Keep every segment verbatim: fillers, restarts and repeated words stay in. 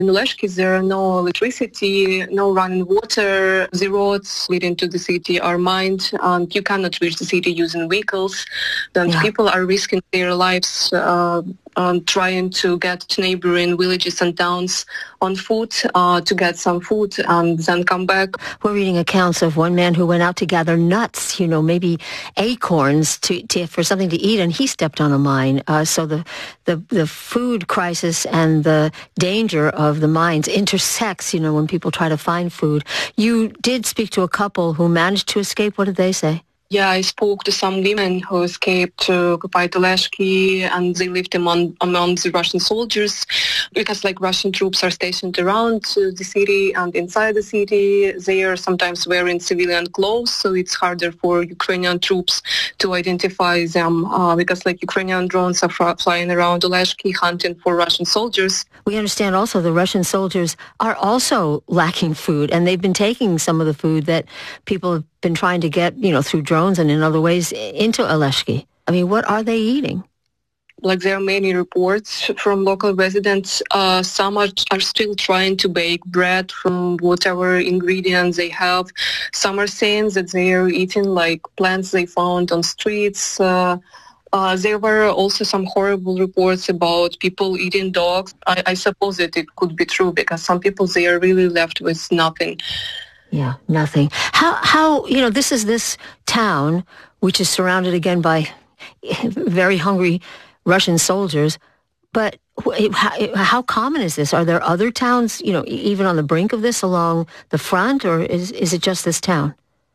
In Leshki, there are no electricity, no running water. The roads leading to the city are mined, and you cannot reach the city using vehicles. And Yeah. people are risking their lives uh, um, trying to get to neighboring villages and towns on foot uh, to get some food and then come back. We're reading accounts of one man who went out to gather nuts, you know, maybe acorns to, to for something to eat, and he stepped on a mine. Uh, so the, the the food crisis and the danger of the mines intersects, you know, when people try to find food. You did speak to a couple who managed to escape. What did they say? Yeah, I spoke to some women who escaped to occupied Leshki, and they lived among, among the Russian soldiers because, like, Russian troops are stationed around uh, the city and inside the city. They are sometimes wearing civilian clothes, so it's harder for Ukrainian troops to identify them uh, because, like, Ukrainian drones are fr- flying around Leshki hunting for Russian soldiers. We understand also the Russian soldiers are also lacking food, and they've been taking some of the food that people have been trying to get, you know, through drones and in other ways into Aleshki. I mean, what are they eating? Like, there are many reports from local residents. Uh, some are, are still trying to bake bread from whatever ingredients they have. Some are saying that they are eating, like, plants they found on streets. Uh, uh, there were also some horrible reports about people eating dogs. I, I suppose that it could be true because some people, they are really left with nothing. Yeah, nothing. How, how, you know, this is this town, which is surrounded again by very hungry Russian soldiers, but how, how common is this? Are there other towns, you know, even on the brink of this along the front, or is, is it just this town?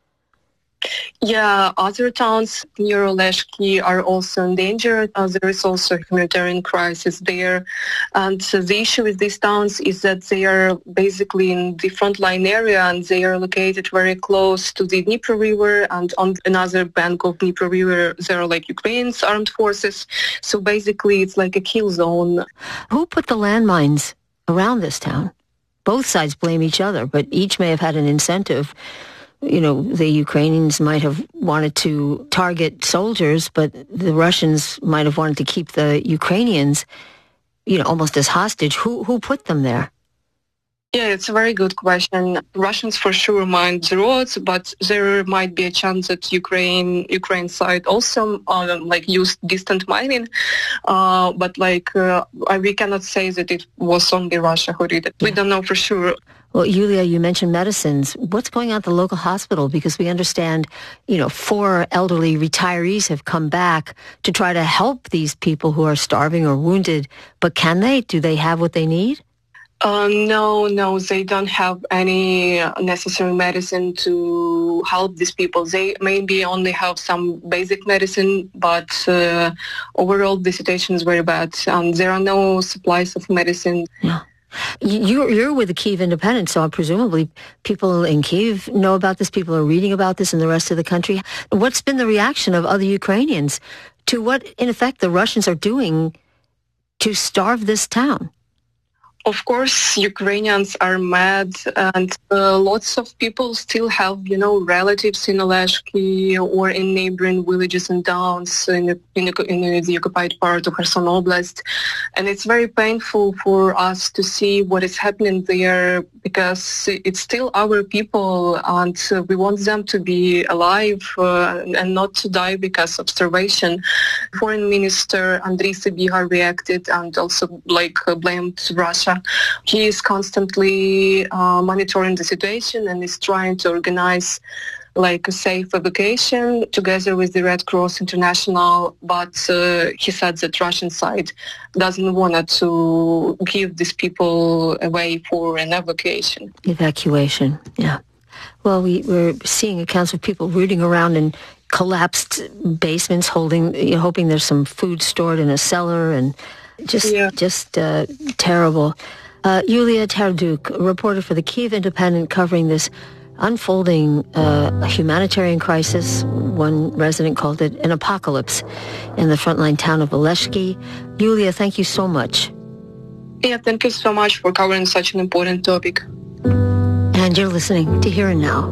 Yeah, other towns near Leshki are also endangered. Uh, there is also a humanitarian crisis there. And uh, the issue with these towns is that they are basically in the frontline area, and they are located very close to the Dnieper River, and on another bank of Dnieper River there are, like, Ukraine's armed forces. So basically it's like a kill zone. Who put the landmines around this town? Both sides blame each other, but each may have had an incentive. You know, the Ukrainians might have wanted to target soldiers, but the Russians might have wanted to keep the Ukrainians, you know, almost as hostage. Who who put them there? Yeah, it's a very good question. Russians for sure mine the roads, but there might be a chance that Ukraine Ukraine side also uh, like used distant mining. Uh, but like uh, we cannot say that it was only Russia who did it. Yeah. We don't know for sure. Well, Yulia, you mentioned medicines. What's going on at the local hospital? Because we understand, you know, four elderly retirees have come back to try to help these people who are starving or wounded. But can they? Do they have what they need? Uh, no, no, they don't have any necessary medicine to help these people. They maybe only have some basic medicine, but uh, overall the situation is very bad. Um, there are no supplies of medicine. Yeah. You're, you're with the Kyiv Independent, so presumably people in Kyiv know about this, people are reading about this in the rest of the country. What's been the reaction of other Ukrainians to what, in effect, the Russians are doing to starve this town? Of course, Ukrainians are mad, and uh, lots of people still have, you know, relatives in Aleshki or in neighboring villages and towns in, the, in, the, in the occupied part of Kherson Oblast. And it's very painful for us to see what is happening there because it's still our people, and uh, we want them to be alive uh, and not to die because of starvation. Foreign Minister Andriy Sybiha reacted and also like uh, blamed Russia. He is constantly uh, monitoring the situation and is trying to organize like a safe evacuation together with the Red Cross International, but uh, he said that Russian side doesn't want to give these people away for an evacuation. Evacuation, yeah. Well, we, we're seeing accounts of people rooting around in collapsed basements, holding, you know, hoping there's some food stored in a cellar, and just yeah. just uh, terrible. Uh, Yulia Tarduk, a reporter for the Kyiv Independent, covering this unfolding uh, humanitarian crisis. One resident called it an apocalypse in the frontline town of Aleshki. Yulia, thank you so much. Yeah, thank you so much for covering such an important topic. And you're listening to Here and Now.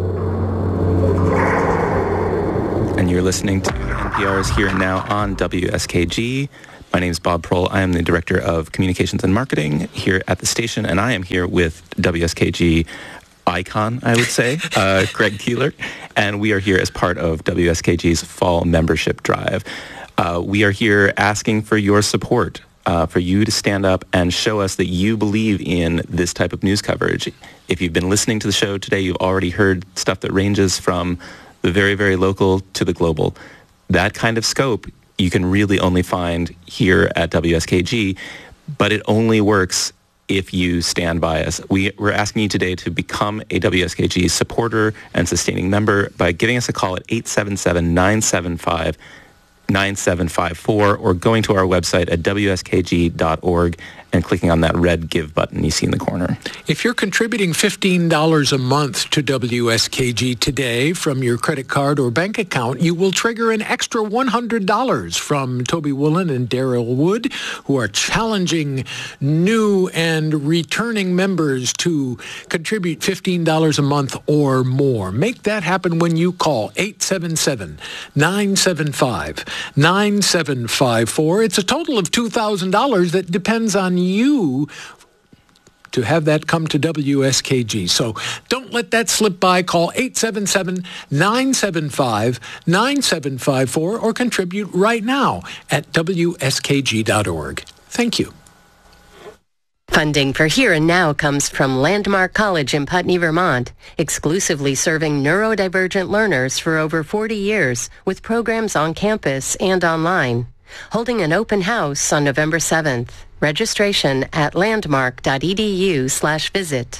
And you're listening to N P R's Here and Now on W S K G. My name is Bob Prohl. I am the Director of Communications and Marketing here at the station, and I am here with W S K G icon, I would say, uh, Greg Keeler, and we are here as part of W S K G's Fall Membership Drive. Uh, we are here asking for your support, uh, for you to stand up and show us that you believe in this type of news coverage. If you've been listening to the show today, you've already heard stuff that ranges from the very, very local to the global. That kind of scope you can really only find here at W S K G, but it only works if you stand by us. We, we're asking you today to become a W S K G supporter and sustaining member by giving us a call at eight seven seven, nine seven five, nine seven five four or going to our website at W S K G dot org and clicking on that red Give button you see in the corner. If you're contributing fifteen dollars a month to W S K G today from your credit card or bank account, you will trigger an extra one hundred dollars from Toby Woolen and Daryl Wood, who are challenging new and returning members to contribute fifteen dollars a month or more. Make that happen when you call eight seven seven, nine seven five, nine seven five four. It's a total of two thousand dollars that depends on you to have that come to W S K G. So don't let that slip by. Call eight seven seven, nine seven five, nine seven five four or contribute right now at W S K G dot org. Thank you. Funding for Here and Now comes from Landmark College in Putney, Vermont, exclusively serving neurodivergent learners for over forty years with programs on campus and online. Holding an open house on November seventh. Registration at landmark.edu slash visit.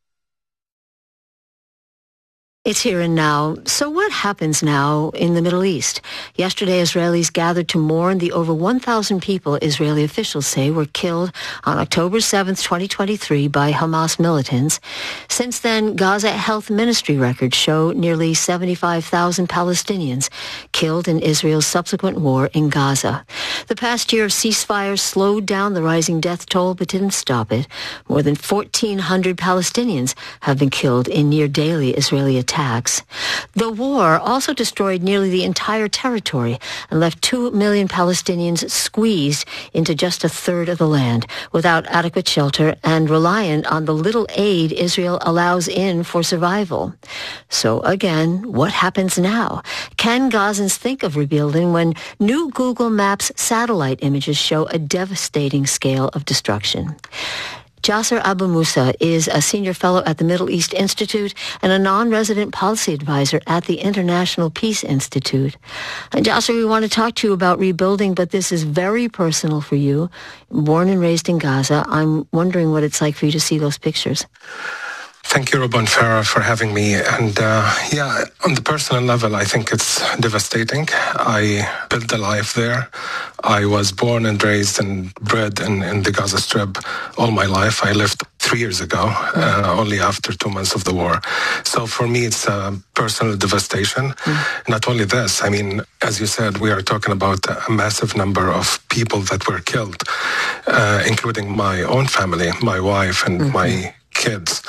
It's here and now. So what happens now in the Middle East? Yesterday, Israelis gathered to mourn the over one thousand people Israeli officials say were killed on October seventh, twenty twenty-three by Hamas militants. Since then, Gaza Health Ministry records show nearly seventy-five thousand Palestinians killed in Israel's subsequent war in Gaza. The past year of ceasefire slowed down the rising death toll but didn't stop it. More than fourteen hundred Palestinians have been killed in near-daily Israeli attacks. Attacks. The war also destroyed nearly the entire territory and left two million Palestinians squeezed into just a third of the land without adequate shelter and reliant on the little aid Israel allows in for survival. So again, what happens now? Can Gazans think of rebuilding when new Google Maps satellite images show a devastating scale of destruction? Jasser Abu Musa is a senior fellow at the Middle East Institute and a non-resident policy advisor at the International Peace Institute. And Jasser, we want to talk to you about rebuilding, but this is very personal for you. Born and raised in Gaza, I'm wondering what it's like for you to see those pictures. Thank you, Robin Farah, for having me. And uh, yeah, on the personal level, I think it's devastating. I built a life there. I was born and raised and bred in, in the Gaza Strip all my life. I left three years ago, uh, only after two months of the war. So for me, it's a personal devastation. Mm. Not only this, I mean, as you said, we are talking about a massive number of people that were killed, uh, including my own family, my wife and mm-hmm. my kids.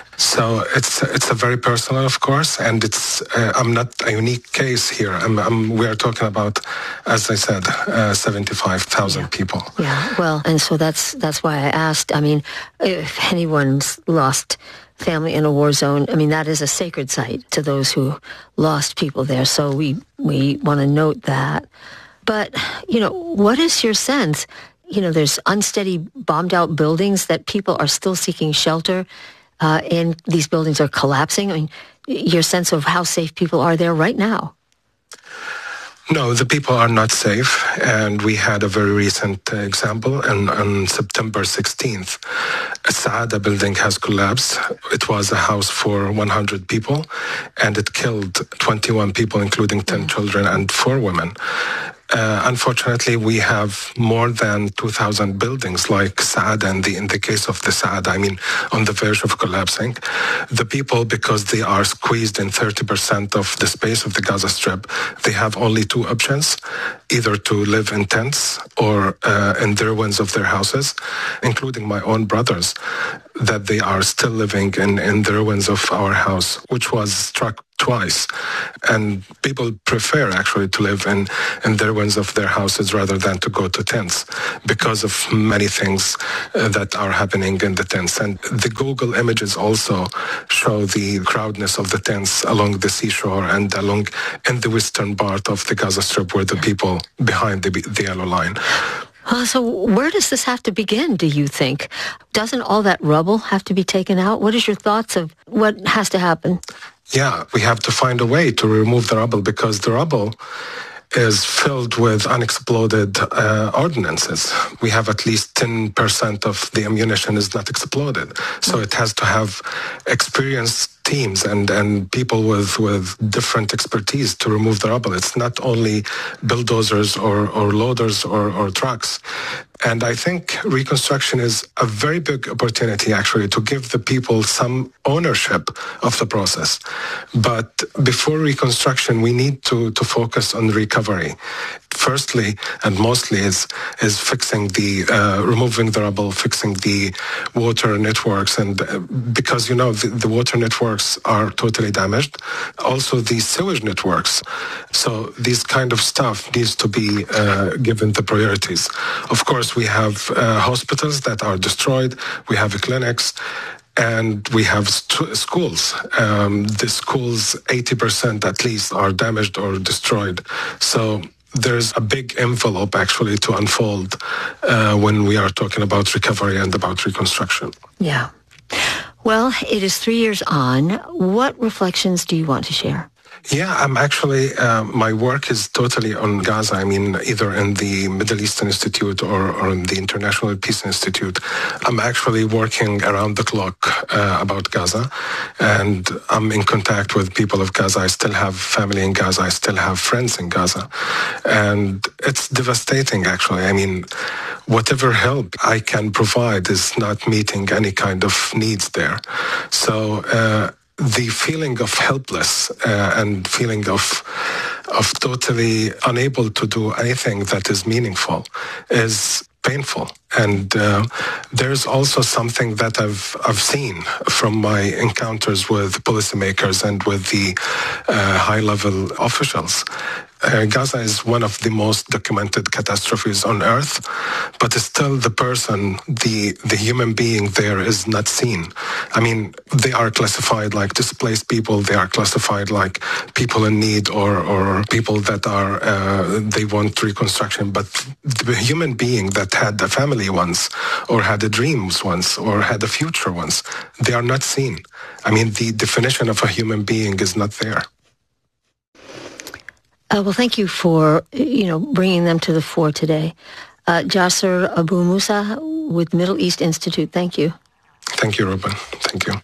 So it's it's a very personal, of course, and it's uh, I'm not a unique case here. I'm, I'm, we are talking about, as I said, uh, seventy-five thousand yeah. people. Yeah, well, and so that's that's why I asked. I mean, if anyone's lost family in a war zone, I mean, that is a sacred site to those who lost people there. So we we want to note that. But, you know, what is your sense? You know, there's unsteady bombed out buildings that people are still seeking shelter uh, and these buildings are collapsing. I mean, your sense of how safe people are there right now? No, the people are not safe. And we had a very recent uh, example. And on September sixteenth, a Saada building has collapsed. It was a house for one hundred people, and it killed twenty-one people, including ten mm. children and four women. Uh, unfortunately, we have more than two thousand buildings like Saada in the, in the case of the Saada, I mean, on the verge of collapsing. The people, because they are squeezed in thirty percent of the space of the Gaza Strip, they have only two options, either to live in tents or uh, in the ruins of their houses, including my own brothers. that they are still living in, in the ruins of our house, which was struck twice. And people prefer actually to live in, in the ruins of their houses rather than to go to tents because of many things uh, that are happening in the tents. And the Google images also show the crowdedness of the tents along the seashore and along in the western part of the Gaza Strip where the people behind the, the yellow line. Uh, so where does this have to begin, do you think? Doesn't all that rubble have to be taken out? What is your thoughts of what has to happen? Yeah, we have to find a way to remove the rubble because the rubble is filled with unexploded uh, ordnances. We have at least ten percent of the ammunition is not exploded. So it has to have experienced teams and, and people with, with different expertise to remove the rubble. It's not only bulldozers or, or loaders or, or trucks. And I think reconstruction is a very big opportunity, actually, to give the people some ownership of the process. But before reconstruction, we need to, to focus on recovery. Firstly, and mostly, is is fixing the, uh, removing the rubble, fixing the water networks. And uh, because, you know, the, the water networks are totally damaged. Also, the sewage networks. So this kind of stuff needs to be uh, given the priorities. Of course, we have uh, hospitals that are destroyed. We have clinics. And we have st- schools. Um, the schools, eighty percent at least, are damaged or destroyed. So there's a big envelope actually to unfold uh, when we are talking about recovery and about reconstruction. Yeah. Well, it is three years on. What reflections do you want to share? Yeah, I'm actually, uh, my work is totally on Gaza. I mean, either in the Middle Eastern Institute or, or in the International Peace Institute. I'm actually working around the clock uh, about Gaza, and I'm in contact with people of Gaza. I still have family in Gaza. I still have friends in Gaza. And it's devastating, actually. I mean, whatever help I can provide is not meeting any kind of needs there. So, uh, the feeling of helpless uh, and feeling of of totally unable to do anything that is meaningful is painful. And uh, there's also something that I've I've seen from my encounters with policymakers and with the uh, high-level officials. Uh, Gaza is one of the most documented catastrophes on earth, but still the person, the the human being there is not seen. I mean, they are classified like displaced people, they are classified like people in need or, or people that are, uh, they want reconstruction, but the human being that had a family once, or had a dreams once, or had a future once, they are not seen. I mean, the definition of a human being is not there. Uh, well, thank you for, you know, bringing them to the fore today. Uh, Jasser Abu Musa with Middle East Institute, thank you. Thank you, Ruben. Thank you.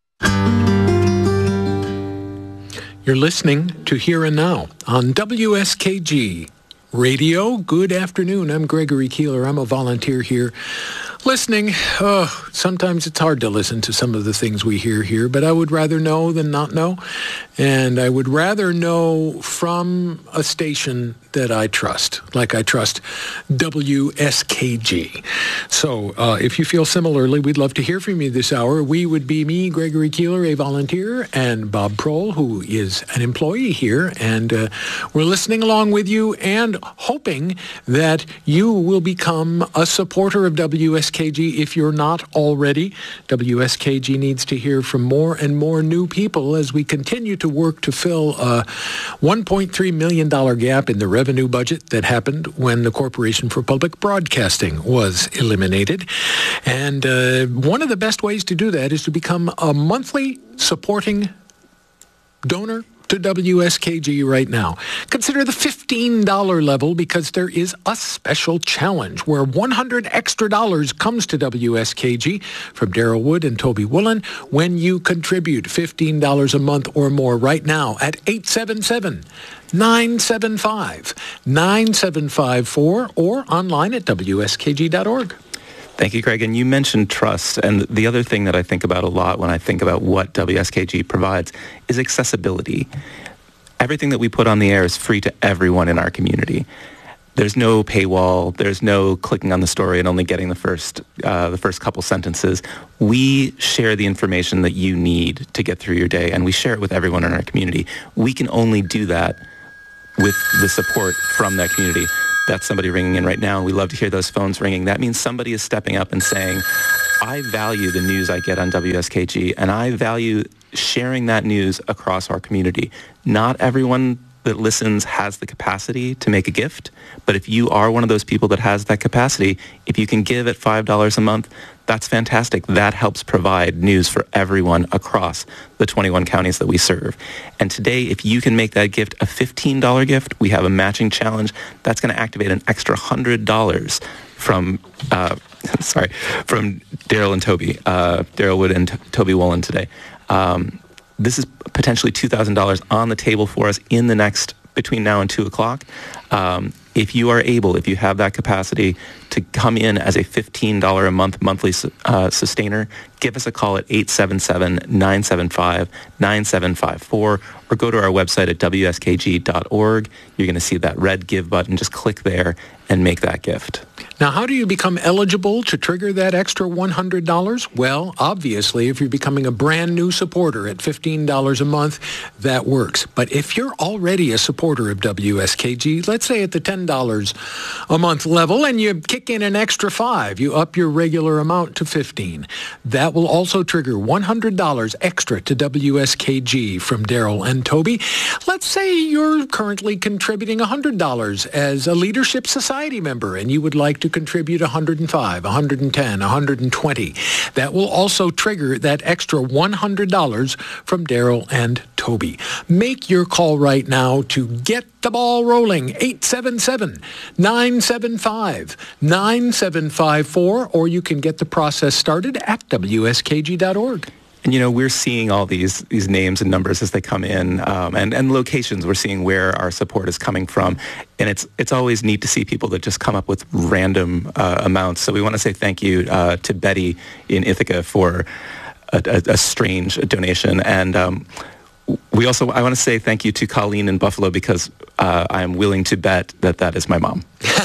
You're listening to Here and Now on W S K G Radio. Good afternoon. I'm Gregory Keeler. I'm a volunteer here. Listening, oh, sometimes it's hard to listen to some of the things we hear here, but I would rather know than not know. And I would rather know from a station that I trust, like I trust W S K G. So uh, if you feel similarly, we'd love to hear from you this hour. We would be me, Gregory Keeler, a volunteer, and Bob Prohl, who is an employee here. And uh, we're listening along with you and hoping that you will become a supporter of W S K G if you're not already. W S K G needs to hear from more and more new people as we continue to work to fill a one point three million dollars gap in the revenue budget that happened when the Corporation for Public Broadcasting was eliminated. And uh, one of the best ways to do that is to become a monthly supporting donor to W S K G right now. Consider the fifteen dollars level because there is a special challenge where one hundred extra dollars comes to W S K G from Daryl Wood and Toby Woolen when you contribute fifteen dollars a month or more right now at eight seven seven, nine seven five, nine seven five four or online at W S K G dot org. Thank you, Greg. And you mentioned trust. And the other thing that I think about a lot when I think about what W S K G provides is accessibility. Everything that we put on the air is free to everyone in our community. There's no paywall. There's no clicking on the story and only getting the first uh, the first couple sentences. We share the information that you need to get through your day, and we share it with everyone in our community. We can only do that with the support from that community. That's somebody ringing in right now, and we love to hear those phones ringing. That means somebody is stepping up and saying, I value the news I get on W S K G, and I value sharing that news across our community. Not everyone that listens has the capacity to make a gift, but if you are one of those people that has that capacity, if you can give at five dollars a month, that's fantastic. That helps provide news for everyone across the twenty-one counties that we serve. And today, if you can make that gift a fifteen dollars gift, we have a matching challenge that's going to activate an extra one hundred dollars from, uh, sorry, from Daryl and Toby, uh, Daryl Wood and T- Toby Woolen today. Um, This is potentially two thousand dollars on the table for us in the next, between now and two o'clock. Um, if you are able, if you have that capacity to come in as a fifteen dollars a month monthly uh, sustainer, give us a call at eight seven seven, nine seven five, nine seven five four or go to our website at W S K G dot org. You're going to see that red give button. Just click there and make that gift. Now, how do you become eligible to trigger that extra one hundred dollars? Well, obviously, if you're becoming a brand new supporter at fifteen dollars a month, that works. But if you're already a supporter of W S K G, let's say at the ten dollars a month level, and you kick in an extra five, you up your regular amount to fifteen dollars. That will also trigger one hundred dollars extra to W S K G from Daryl and Toby. Let's say you're currently contributing one hundred dollars as a Leadership Society member, and you would like to contribute one hundred five dollars, one hundred ten dollars, one hundred twenty dollars. That will also trigger that extra one hundred dollars from Daryl and Toby. Make your call right now to get the ball rolling. eight seven seven, nine seven five, nine seven five four, or you can get the process started at W S K G dot org. And, you know, we're seeing all these these names and numbers as they come in, um, and, and locations. We're seeing where our support is coming from. And it's it's always neat to see people that just come up with random uh, amounts. So we want to say thank you uh, to Betty in Ithaca for a, a, a strange donation. And um, we also, I want to say thank you to Colleen in Buffalo, because uh, I'm willing to bet that that is my mom.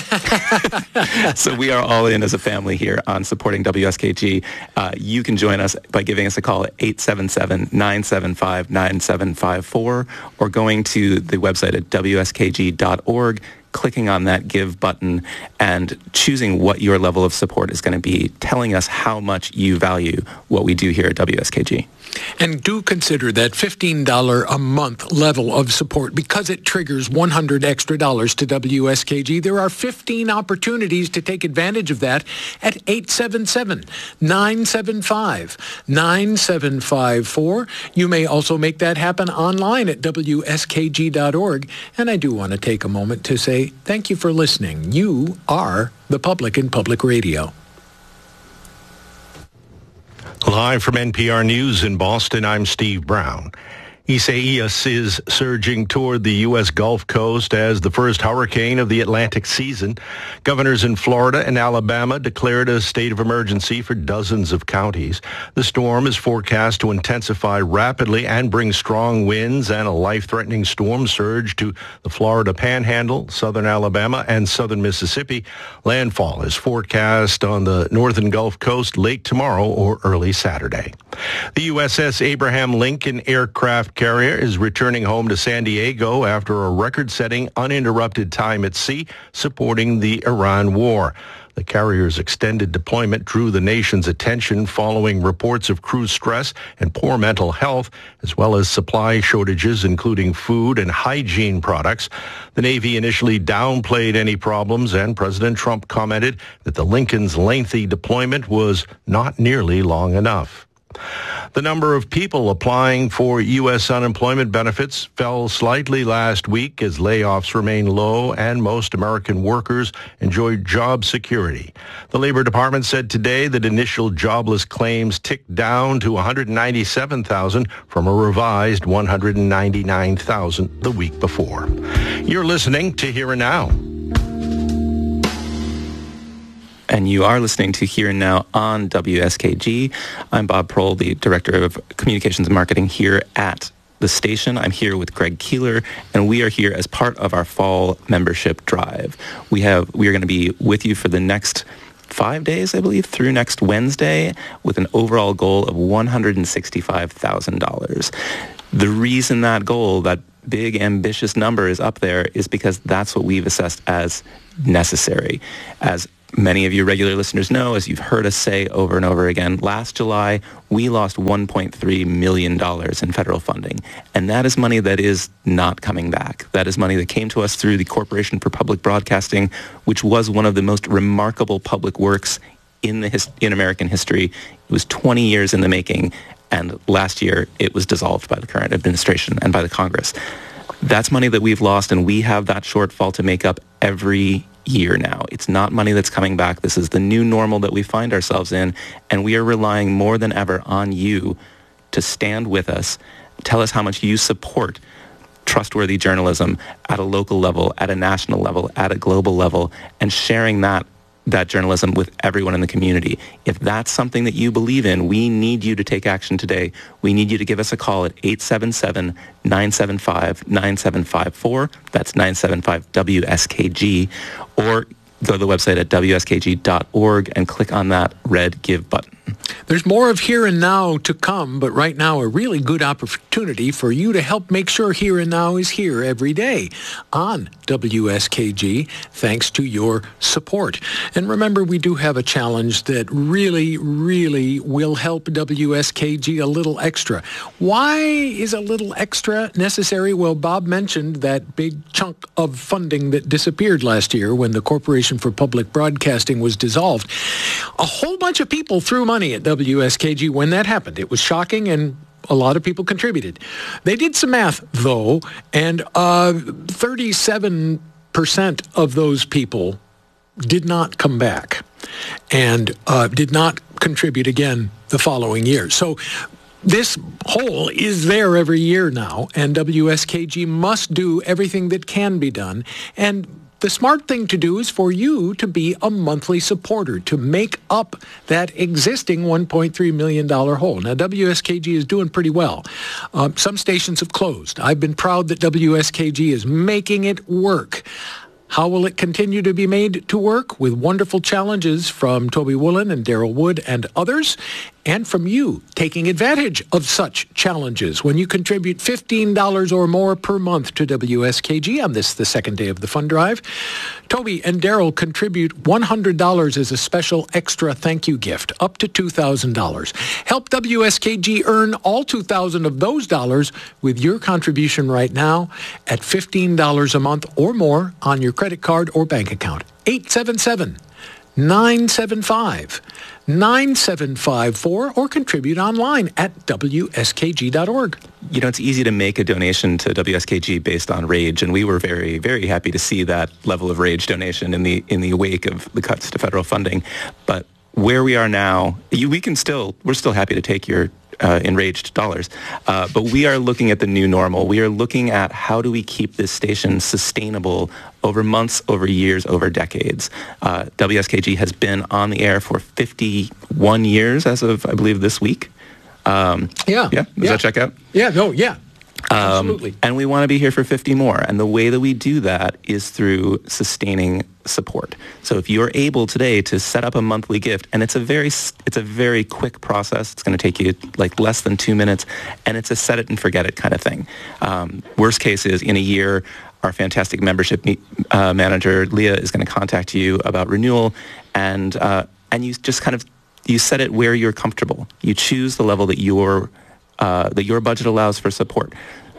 So we are all in as a family here on supporting W S K G. Uh, you can join us by giving us a call at eight seven seven, nine seven five, nine seven five four or going to the website at W S K G dot org, clicking on that give button and choosing what your level of support is going to be, telling us how much you value what we do here at W S K G. And do consider that fifteen dollars a month level of support, because it triggers one hundred extra dollars to W S K G. There are fifteen opportunities to take advantage of that at eight seven seven, nine seven five, nine seven five four. You may also make that happen online at W S K G dot org. And I do want to take a moment to say thank you for listening. You are the Public in Public Radio. Live from N P R News in Boston, I'm Steve Brown. Isaias is surging toward the U S Gulf Coast as the first hurricane of the Atlantic season. Governors in Florida and Alabama declared a state of emergency for dozens of counties. The storm is forecast to intensify rapidly and bring strong winds and a life-threatening storm surge to the Florida Panhandle, southern Alabama, and southern Mississippi. Landfall is forecast on the northern Gulf Coast late tomorrow or early Saturday. The U S S Abraham Lincoln aircraft carrier is returning home to San Diego after a record-setting uninterrupted time at sea supporting the Iran war. The carrier's extended deployment drew the nation's attention following reports of crew stress and poor mental health, as well as supply shortages, including food and hygiene products. The Navy initially downplayed any problems, and President Trump commented that the Lincoln's lengthy deployment was not nearly long enough. The number of people applying for U S unemployment benefits fell slightly last week as layoffs remain low and most American workers enjoy job security. The Labor Department said today that initial jobless claims ticked down to one hundred ninety-seven thousand from a revised one hundred ninety-nine thousand the week before. You're listening to Here and Now. And you are listening to Here and Now on W S K G. I'm Bob Prohl, the Director of Communications and Marketing here at the station. I'm here with Greg Keeler, and we are here as part of our fall membership drive. We have we are going to be with you for the next five days, I believe, through next Wednesday, with an overall goal of one hundred sixty-five thousand dollars. The reason that goal, that big ambitious number, is up there is because that's what we've assessed as necessary. As many of you regular listeners know, as you've heard us say over and over again, last July, we lost one point three million dollars in federal funding. And that is money that is not coming back. That is money that came to us through the Corporation for Public Broadcasting, which was one of the most remarkable public works in the his- in American history. It was twenty years in the making, and last year it was dissolved by the current administration and by the Congress. That's money that we've lost, and we have that shortfall to make up every year now. It's not money that's coming back. This is the new normal that we find ourselves in, and we are relying more than ever on you to stand with us, tell us how much you support trustworthy journalism at a local level, at a national level, at a global level, and sharing that that journalism with everyone in the community. If that's something that you believe in, we need you to take action today. We need you to give us a call at eight seven seven, nine seven five, nine seven five four. That's nine seven five W S K G. Or go to the website at W S K G dot org and click on that red Give button. There's more of Here and Now to come, but right now a really good opportunity for you to help make sure Here and Now is here every day on W S K G, thanks to your support. And remember, we do have a challenge that really, really will help W S K G a little extra. Why is a little extra necessary? Well, Bob mentioned that big chunk of funding that disappeared last year when the Corporation for Public Broadcasting was dissolved. A whole bunch of people threw money at W S K G when that happened. It was shocking, and a lot of people contributed. They did some math, though, and uh, thirty-seven percent of those people did not come back and uh, did not contribute again the following year. So this hole is there every year now, and W S K G must do everything that can be done. And the smart thing to do is for you to be a monthly supporter to make up that existing one point three million dollars hole. Now, W S K G is doing pretty well. Uh, some stations have closed. I've been proud that W S K G is making it work. How will it continue to be made to work? With wonderful challenges from Toby Woolen and Daryl Wood and others, and from you taking advantage of such challenges when you contribute fifteen dollars or more per month to W S K G on this, the second day of the fund drive. Toby and Daryl contribute one hundred dollars as a special extra thank you gift, up to two thousand dollars. Help W S K G earn all two thousand dollars of those dollars with your contribution right now at fifteen dollars a month or more on your credit card or bank account. eight seven seven, nine seven five, nine seven five four or contribute online at W S K G dot org. You know, it's easy to make a donation to W S K G based on Rage, and we were very, very happy to see that level of Rage donation in the in the wake of the cuts to federal funding. But where we are now, you, we can still, we're still happy to take your Uh, enraged dollars. Uh, but we are looking at the new normal. We are looking at how do we keep this station sustainable over months, over years, over decades. Uh, W S K G has been on the air for fifty-one years as of, I believe, this week. Um, yeah. Yeah? Does yeah. that check out? Yeah, no, yeah. Um, Absolutely. And we want to be here for fifty more. And the way that we do that is through sustaining support. So if you're able today to set up a monthly gift, and it's a very it's a very quick process. It's going to take you like less than two minutes, and it's a set it and forget it kind of thing. Um, worst case is in a year, our fantastic membership uh, manager, Leah, is going to contact you about renewal, and uh, and you just kind of you set it where you're comfortable. You choose the level that you're Uh, that your budget allows for support.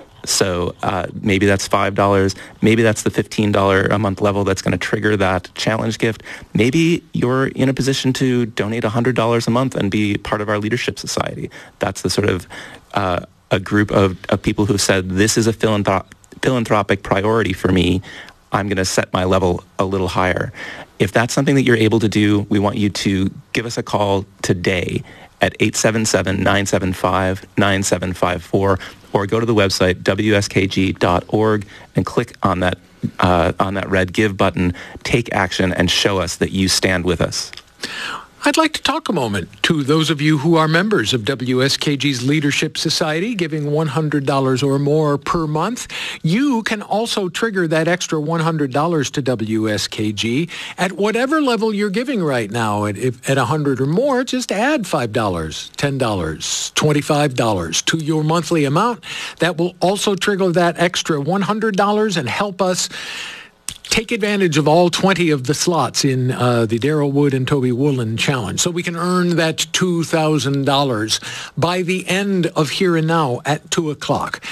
So uh, maybe that's five dollars. Maybe that's the fifteen dollars a month level that's going to trigger that challenge gift. Maybe you're in a position to donate one hundred dollars a month and be part of our leadership society. That's the sort of uh, a group of, of people who said, this is a philanthrop- philanthropic priority for me. I'm going to set my level a little higher. If that's something that you're able to do, we want you to give us a call today at eight seven seven, nine seven five, nine seven five four, or go to the website W S K G dot org and click on that uh, on that red Give button, take action, and show us that you stand with us. I'd like to talk a moment to those of you who are members of W S K G's Leadership Society, giving one hundred dollars or more per month. You can also trigger that extra one hundred dollars to W S K G at whatever level you're giving right now. At, if, at one hundred dollars or more, just add five dollars, ten dollars, twenty-five dollars to your monthly amount. That will also trigger that extra one hundred dollars and help us take advantage of all twenty of the slots in uh, the Daryl Wood and Toby Woolen Challenge. So we can earn that two thousand dollars by the end of Here and Now at two o'clock.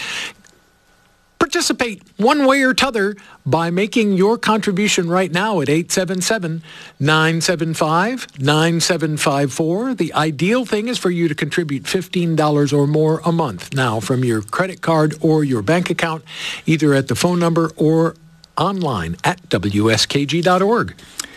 Participate one way or t'other by making your contribution right now at eight seven seven, nine seven five, nine seven five four. The ideal thing is for you to contribute fifteen dollars or more a month now from your credit card or your bank account, either at the phone number or online at W S K G dot org.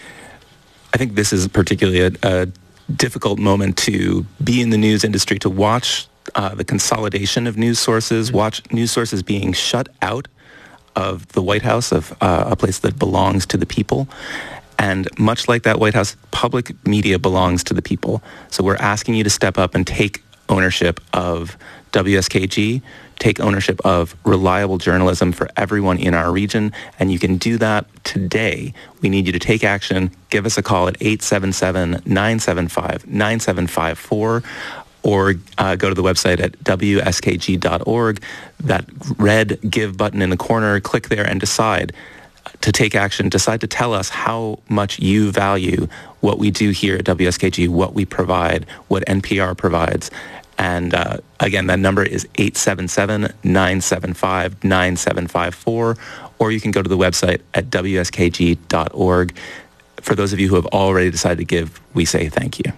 I think this is particularly a, a difficult moment to be in the news industry, to watch uh, the consolidation of news sources, watch news sources being shut out of the White House, of uh, a place that belongs to the people. And much like that White House, public media belongs to the people. So we're asking you to step up and take ownership of W S K G, take ownership of reliable journalism for everyone in our region, and you can do that today. We need you to take action. Give us a call at eight seven seven, nine seven five, nine seven five four, or uh, go to the website at W S K G dot org. That red Give button in the corner, click there and decide to take action. Decide to tell us how much you value what we do here at W S K G, what we provide, what N P R provides. And uh, again, that number is eight seven seven, nine seven five, nine seven five four, or you can go to the website at W S K G dot org. For those of you who have already decided to give, we say thank you.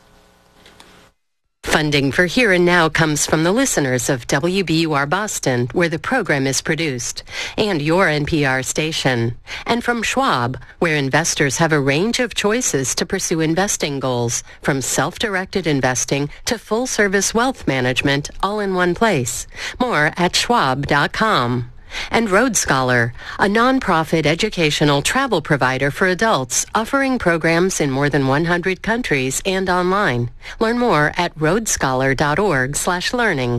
Funding for Here and Now comes from the listeners of W B U R Boston, where the program is produced, and your N P R station, and from Schwab, where investors have a range of choices to pursue investing goals, from self-directed investing to full-service wealth management, all in one place. More at schwab dot com. And Road Scholar, a nonprofit educational travel provider for adults offering programs in more than one hundred countries and online. Learn more at road scholar dot org slash learning.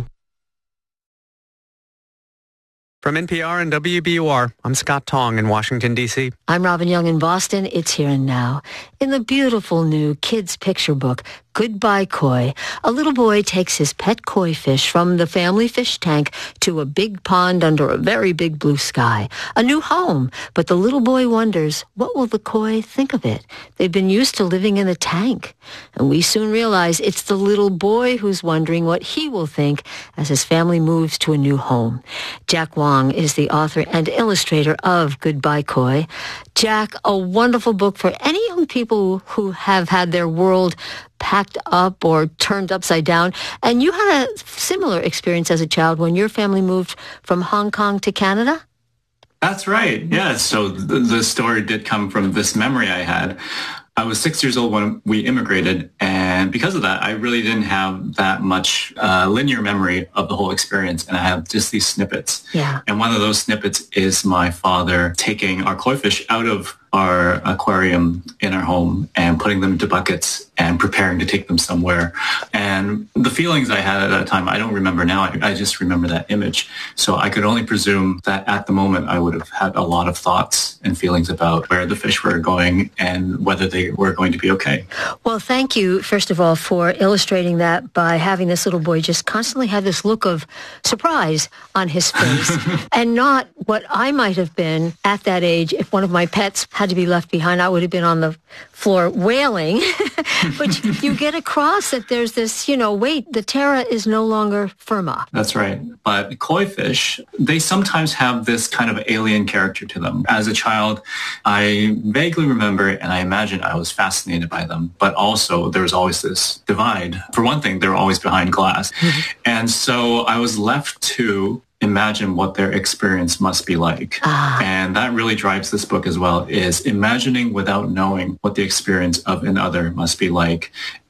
From N P R and W B U R, I'm Scott Tong in Washington, D C. I'm Robin Young in Boston. It's Here and Now. In the beautiful new kids' picture book, Goodbye Koi, a little boy takes his pet koi fish from the family fish tank to a big pond under a very big blue sky. A new home, but the little boy wonders, what will the koi think of it? They've been used to living in a tank. And we soon realize it's the little boy who's wondering what he will think as his family moves to a new home. Jack Wong is the author and illustrator of Goodbye Koi. Jack, a wonderful book for any young people who have had their world packed up or turned upside down. And you had a similar experience as a child when your family moved from Hong Kong to Canada? That's right. Yeah. So the, the story did come from this memory I had. I was six years old when we immigrated, and because of that, I really didn't have that much uh, linear memory of the whole experience, and I have just these snippets. Yeah. And one of those snippets is my father taking our koi fish out of our aquarium in our home and putting them into buckets and preparing to take them somewhere. And the feelings I had at that time, I don't remember now. I, I just remember that image. So I could only presume that at the moment I would have had a lot of thoughts and feelings about where the fish were going and whether they were going to be okay. Well, thank you, first of all, for illustrating that by having this little boy just constantly have this look of surprise on his face and not what I might have been at that age if one of my pets had to be left behind. I would have been on the floor wailing. But you get across that there's this, you know, wait, the Terra is no longer Firma. That's right. But koi fish, they sometimes have this kind of alien character to them. As a child, I vaguely remember, and I imagine I was fascinated by them, but also there was always this divide. For one thing, they were always behind glass. Mm-hmm. And so I was left to imagine what their experience must be like. Ah. And that really drives this book as well, is imagining without knowing what the experience of another must be like.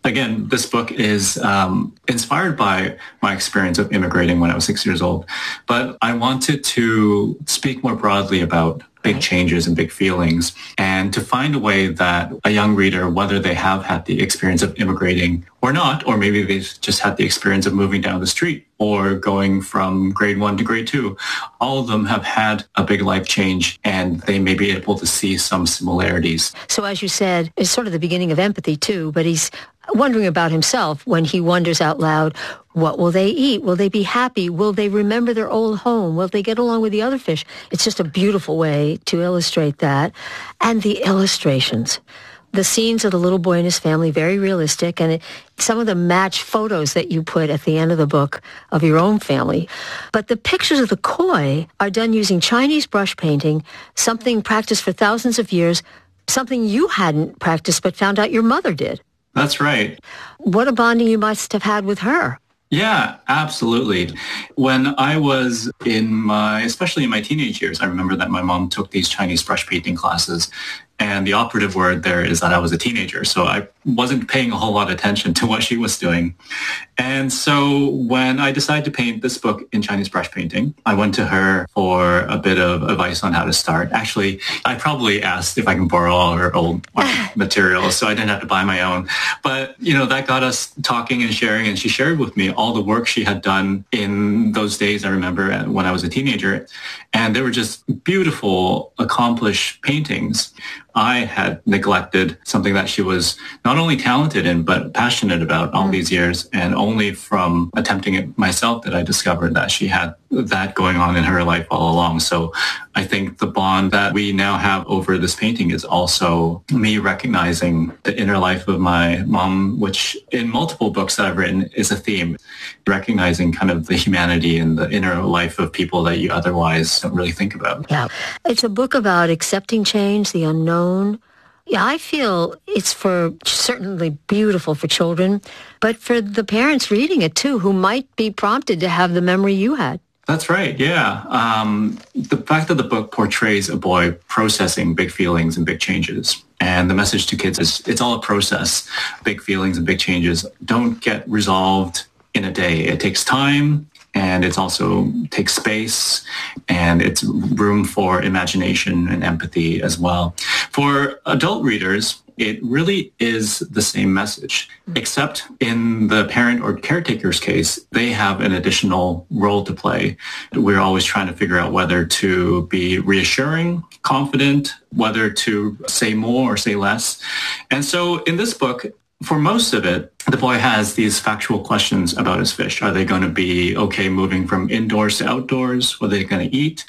again, this book is um, inspired by my experience of immigrating when I was six years old. But I wanted to speak more broadly about big changes and big feelings, and to find a way that a young reader, whether they have had the experience of immigrating or not, or maybe they've just had the experience of moving down the street or going from grade one to grade two, all of them have had a big life change, and they may be able to see some similarities. So as you said, it's sort of the beginning of empathy too, but he's wondering about himself when he wonders out loud, what will they eat? Will they be happy? Will they remember their old home? Will they get along with the other fish? It's just a beautiful way to illustrate that. And the illustrations. The scenes of the little boy and his family, very realistic, and it, some of the match photos that you put at the end of the book of your own family. But the pictures of the koi are done using Chinese brush painting, something practiced for thousands of years, something you hadn't practiced but found out your mother did. That's right. What a bonding you must have had with her. Yeah, absolutely. When I was in my, especially in my teenage years, I remember that my mom took these Chinese brush painting classes. And the operative word there is that I was a teenager. So I wasn't paying a whole lot of attention to what she was doing. And so when I decided to paint this book in Chinese brush painting, I went to her for a bit of advice on how to start. Actually, I probably asked if I can borrow all her old materials so I didn't have to buy my own. But, you know, that got us talking and sharing. And she shared with me all the work she had done in those days, I remember, when I was a teenager. And they were just beautiful, accomplished paintings. I had neglected something that she was not only talented in, but passionate about all mm. these years. And only from attempting it myself did I discover that she had that going on in her life all along. So I think the bond that we now have over this painting is also me recognizing the inner life of my mom, which in multiple books that I've written is a theme, recognizing kind of the humanity and the inner life of people that you otherwise don't really think about. Yeah. It's a book about accepting change, the unknown. Yeah, I feel it's for certainly beautiful for children, but for the parents reading it too, who might be prompted to have the memory you had. That's right, yeah. Um, the fact that the book portrays a boy processing big feelings and big changes. And the message to kids is it's all a process. Big feelings and big changes don't get resolved in a day. It takes time, and it's also takes space, and it's room for imagination and empathy as well. For adult readers, it really is the same message, except in the parent or caretaker's case, they have an additional role to play. We're always trying to figure out whether to be reassuring, confident, whether to say more or say less. And so in this book, for most of it, the boy has these factual questions about his fish. Are they going to be okay moving from indoors to outdoors? What are they going to eat?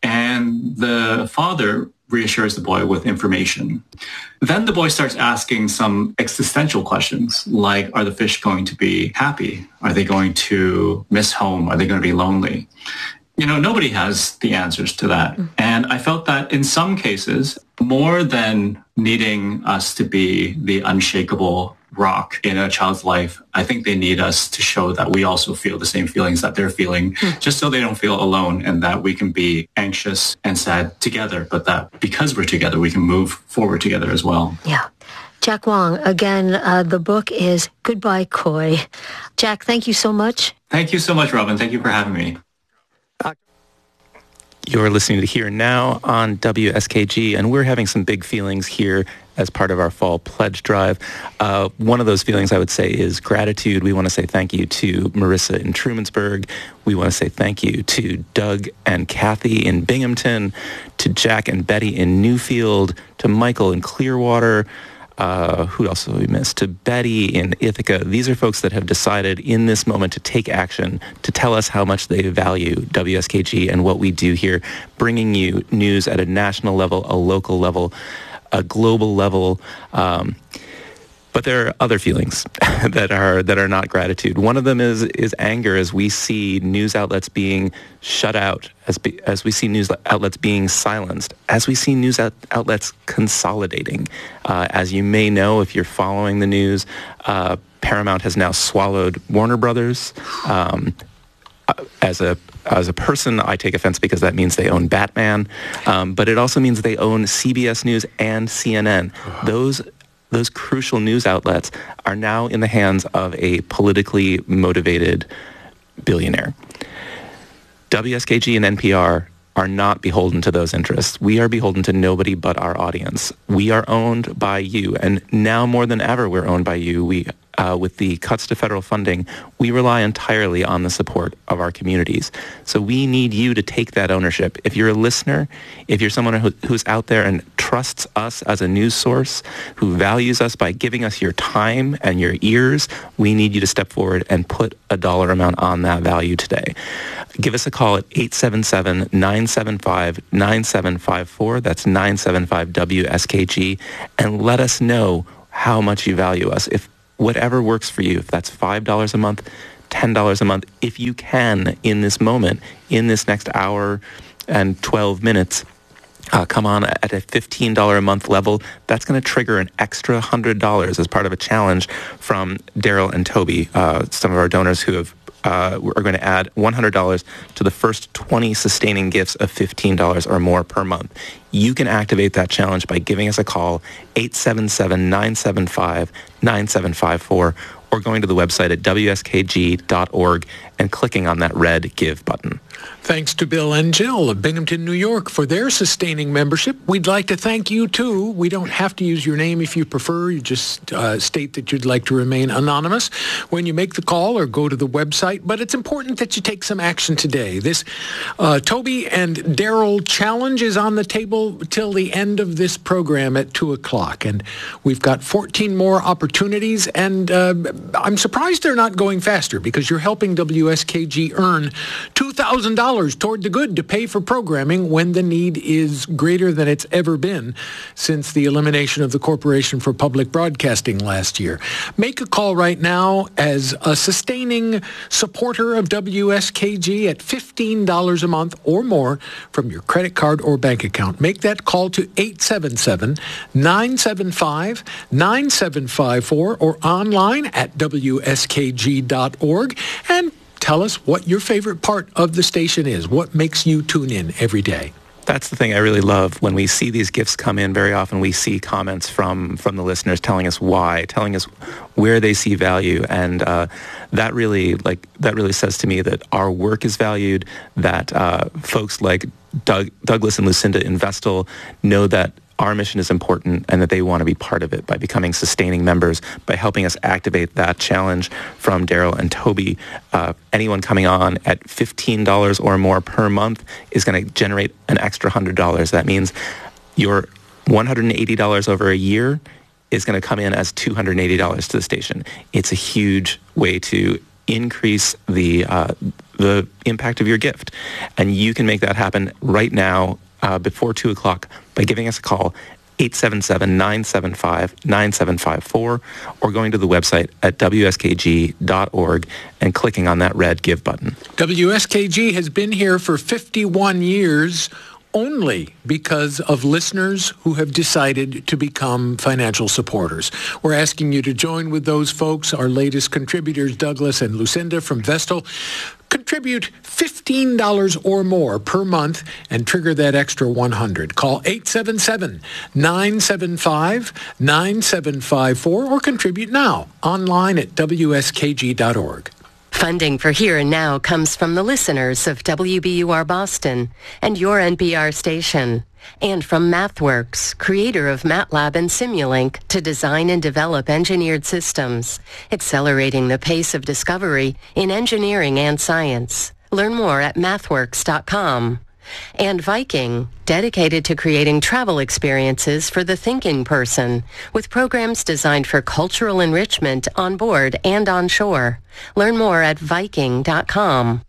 And the father reassures the boy with information. Then the boy starts asking some existential questions, like, are the fish going to be happy? Are they going to miss home? Are they going to be lonely? You know, nobody has the answers to that. And I felt that in some cases, more than needing us to be the unshakable rock in a child's life, I think they need us to show that we also feel the same feelings that they're feeling, mm. just so they don't feel alone, and that we can be anxious and sad together, but that because we're together, we can move forward together as well. Yeah. Jack Wong, again, uh, the book is Goodbye Koi. Jack, thank you so much. Thank you so much, Robin. Thank you for having me. You're listening to Here and Now on W S K G, and we're having some big feelings here as part of our fall pledge drive. Uh, one of those feelings, I would say, is gratitude. We want to say thank you to Marissa in Trumansburg. We want to say thank you to Doug and Kathy in Binghamton, to Jack and Betty in Newfield, to Michael in Clearwater. Uh, who else have we missed? To Betty in Ithaca. These are folks that have decided in this moment to take action, to tell us how much they value W S K G and what we do here, bringing you news at a national level, a local level, a global level. Um, but there are other feelings that are that are not gratitude. One of them is is anger as we see news outlets being shut out, as be, as we see news outlets being silenced, as we see news out, outlets consolidating. Uh, as you may know, if you're following the news, uh, Paramount has now swallowed Warner Brothers. Um, as a as a person, I take offense because that means they own Batman, um, but it also means they own C B S News and C N N. Those those crucial news outlets are now in the hands of a politically motivated billionaire. W S K G and N P R are not beholden to those interests. We are beholden to nobody but our audience. We are owned by you, and now more than ever we're owned by you. We, uh, with the cuts to federal funding, we rely entirely on the support of our communities. So we need you to take that ownership. If you're a listener, if you're someone who, who's out there and trusts us as a news source, who values us by giving us your time and your ears, we need you to step forward and put a dollar amount on that value today. Give us a call at eight seven seven, nine seven five, nine seven five four. That's nine seven five W S K G. And let us know how much you value us. If whatever works for you, if that's five dollars a month, ten dollars a month, if you can, in this moment, in this next hour and twelve minutes, uh, come on at a fifteen dollars a month level, that's going to trigger an extra one hundred dollars as part of a challenge from Daryl and Toby, uh, some of our donors who have Uh, are going to add one hundred dollars to the first twenty sustaining gifts of fifteen dollars or more per month. You can activate that challenge by giving us a call, eight seven seven, nine seven five, nine seven five four, or going to the website at W S K G dot org and clicking on that red Give button. Thanks to Bill and Jill of Binghamton, New York, for their sustaining membership. We'd like to thank you, too. We don't have to use your name if you prefer. You just uh, state that you'd like to remain anonymous when you make the call or go to the website. But it's important that you take some action today. This uh, Toby and Daryl challenge is on the table till the end of this program at two o'clock. And we've got fourteen more opportunities. And uh, I'm surprised they're not going faster, because you're helping W S K G earn two thousand dollars toward the good to pay for programming when the need is greater than it's ever been since the elimination of the Corporation for Public Broadcasting last year. Make a call right now as a sustaining supporter of W S K G at fifteen dollars a month or more from your credit card or bank account. Make that call to eight seven seven, nine seven five, nine seven five four or online at W S K G dot org and tell us what your favorite part of the station is. What makes you tune in every day? That's the thing I really love. When we see these gifts come in, very often we see comments from, from the listeners telling us why, telling us where they see value. And uh, that really like that really says to me that our work is valued, that uh, folks like Doug, Douglas and Lucinda in Vestal know that our mission is important and that they want to be part of it by becoming sustaining members, by helping us activate that challenge from Daryl and Toby. Uh, anyone coming on at fifteen dollars or more per month is going to generate an extra one hundred dollars. That means your one hundred eighty dollars over a year is going to come in as two hundred eighty dollars to the station. It's a huge way to increase the uh, the impact of your gift. And you can make that happen right now uh, before two o'clock by giving us a call, eight seven seven, nine seven five, nine seven five four, or going to the website at W S K G dot org and clicking on that red Give button. W S K G has been here for fifty-one years only because of listeners who have decided to become financial supporters. We're asking you to join with those folks, our latest contributors, Douglas and Lucinda from Vestal. Contribute fifteen dollars or more per month and trigger that extra one hundred dollars. Call eight seven seven, nine seven five, nine seven five four or contribute now online at W S K G dot org. Funding for Here and Now comes from the listeners of W B U R Boston and your N P R station, and from MathWorks, creator of MATLAB and Simulink to design and develop engineered systems, accelerating the pace of discovery in engineering and science. Learn more at mathworks dot com. And Viking, dedicated to creating travel experiences for the thinking person, with programs designed for cultural enrichment on board and on shore. Learn more at viking dot com.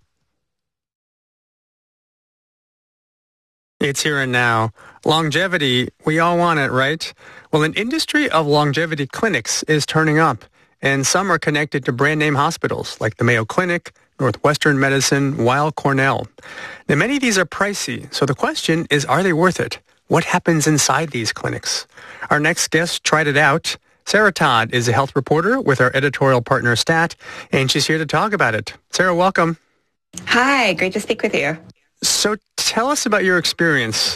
It's Here and Now. Longevity, we all want it, right? Well, an industry of longevity clinics is turning up, and some are connected to brand name hospitals like the Mayo Clinic, Northwestern Medicine, Weill Cornell. Now, many of these are pricey, so the question is, are they worth it? What happens inside these clinics? Our next guest tried it out. Sarah Todd is a health reporter with our editorial partner, Stat, and she's here to talk about it. Sarah, welcome. Hi, great to speak with you. So tell us about your experience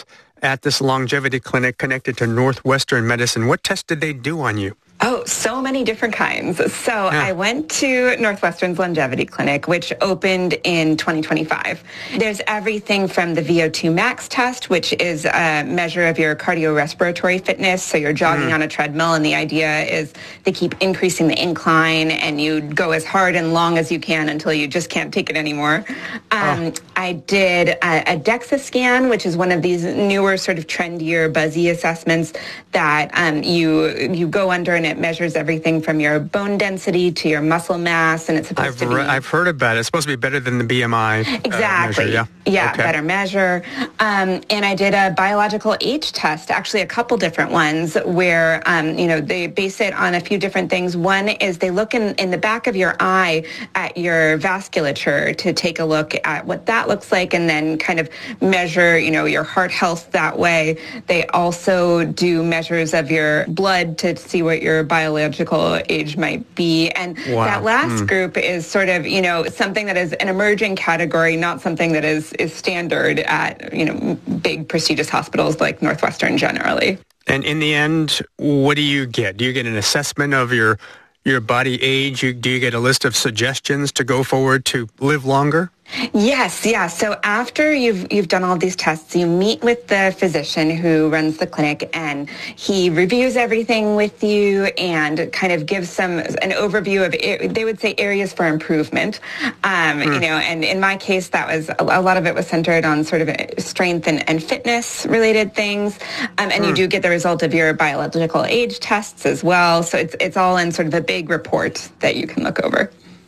at this longevity clinic connected to Northwestern Medicine. What test did they do on you? Oh, so many different kinds. So yeah. I went to Northwestern's Longevity Clinic, which opened in twenty twenty-five. There's everything from the V O two max test, which is a measure of your cardiorespiratory fitness. So you're jogging mm. on a treadmill, and the idea is they keep increasing the incline, and you go as hard and long as you can until you just can't take it anymore. Um, oh. I did a, a DEXA scan, which is one of these newer, sort of trendier, buzzy assessments that um, you you go under, and it measures everything from your bone density to your muscle mass, and it's supposed I've to be... Re- I've heard about it. It's supposed to be better than the B M I Exactly. Uh, measure, yeah, yeah okay. better measure. Um, and I did a biological age test, actually a couple different ones, where, um, you know, they base it on a few different things. One is they look in, in the back of your eye at your vasculature to take a look at what that looks like, and then kind of measure, you know, your heart health that way. They also do measures of your blood to see what your biological age might be. And wow. that last mm. group is sort of, you know, something that is an emerging category, not something that is, is standard at, you know, big prestigious hospitals like Northwestern generally. And in the end, what do you get? Do you get an assessment of your your body age? You, do you get a list of suggestions to go forward to live longer? Yes, yeah. So after you've you've done all these tests, you meet with the physician who runs the clinic, and he reviews everything with you and kind of gives some an overview of, they would say, areas for improvement. Um, mm. You know, and in my case, that was a, a lot of it was centered on sort of strength and, and fitness related things. Um, and mm. you do get the result of your biological age tests as well. So it's it's all in sort of a big report that you can look over.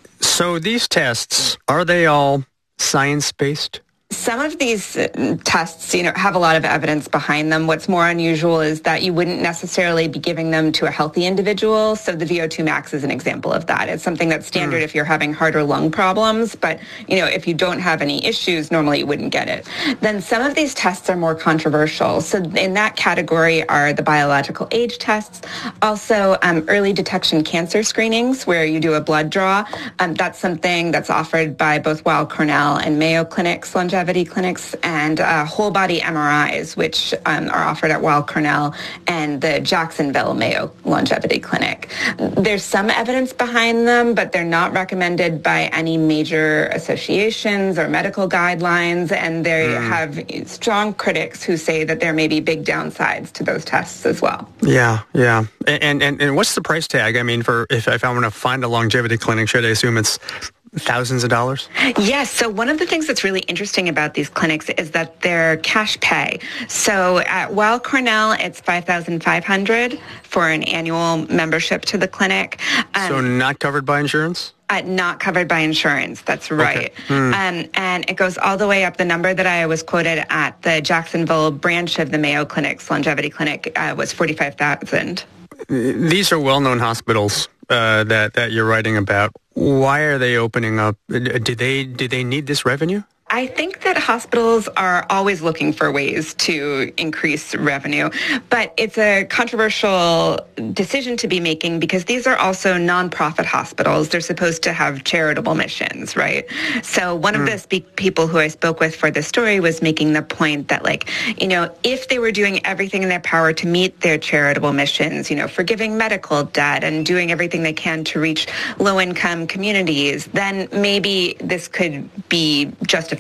So these tests, are they all science-based? Some of these tests, you know, have a lot of evidence behind them. What's more unusual is that you wouldn't necessarily be giving them to a healthy individual. So the V O two max is an example of that. It's something that's standard mm. if you're having heart or lung problems. But, you know, if you don't have any issues, normally you wouldn't get it. Then some of these tests are more controversial. So in that category are the biological age tests. Also, um, early detection cancer screenings, where you do a blood draw. Um, that's something that's offered by both Weill Cornell and Mayo Clinic's longevity clinics, and uh, whole body M R Is, which um, are offered at Weill Cornell and the Jacksonville Mayo Longevity Clinic. There's some evidence behind them, but they're not recommended by any major associations or medical guidelines, and they mm. have strong critics who say that there may be big downsides to those tests as well. Yeah, yeah. And and, and what's the price tag? I mean, for if, if I want to find a longevity clinic, should I assume it's thousands of dollars? Yes. So one of the things that's really interesting about these clinics is that they're cash pay. So at Weill Cornell, it's five thousand five hundred dollars for an annual membership to the clinic. Um, so not covered by insurance? Uh, not covered by insurance. That's right. Okay. Hmm. Um, and it goes all the way up. The number that I was quoted at the Jacksonville branch of the Mayo Clinic's longevity clinic uh, was forty-five thousand dollars. These are well-known hospitals uh, that that you're writing about. Why are they opening up? Do they do they need this revenue? I think that hospitals are always looking for ways to increase revenue, but it's a controversial decision to be making because these are also nonprofit hospitals. They're supposed to have charitable missions, right? So one mm. of the speak- people who I spoke with for this story was making the point that, like, you know, if they were doing everything in their power to meet their charitable missions, you know, forgiving medical debt and doing everything they can to reach low-income communities, then maybe this could be justifiable.